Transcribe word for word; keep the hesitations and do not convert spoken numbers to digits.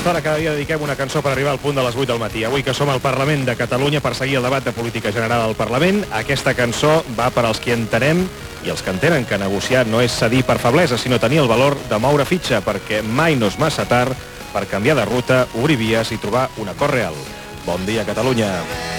aquesta hora cada dia dediquem una cançó per arribar al punt de les vuit del matí. Avui que som al Parlament de Catalunya per seguir el debat de política general al Parlament, aquesta cançó va per als qui entenem i els que entenen que negociar no és cedir per feblesa, sinó tenir el valor de moure fitxa, perquè mai no és massa tard per canviar de ruta, obrir vies i trobar un acord real. Bon dia, Catalunya.